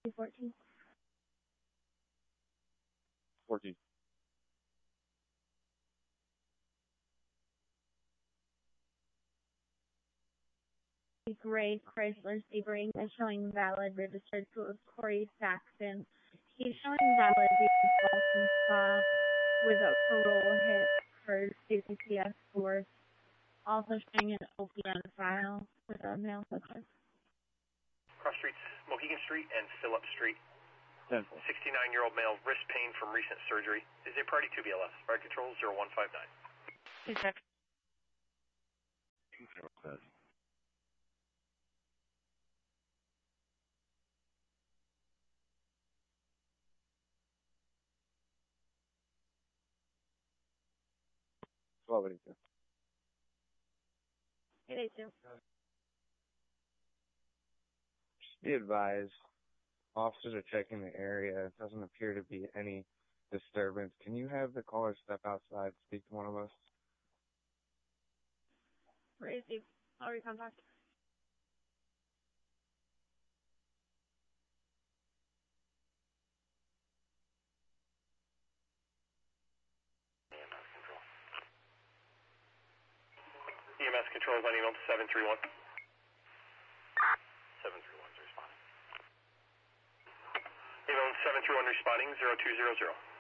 14. 14. Gray Chrysler Sebring is showing valid, registered to Corey Saxon. He's showing valid false and stop with a parole hit for CCCS force. Also showing an OPN file with a mail subject. Cross streets, Mohegan Street and Phillip Street. 10. 69-year-old male, wrist pain from recent surgery. Is a party to BLS. Fire control 0159. 2 seconds. Just be advised, officers are checking the area. It doesn't appear to be any disturbance. Can you have the caller step outside, speak to one of us? Receive. I'll recontact. EMS control is on email to 731. 731 is responding. Email 731 responding 0200.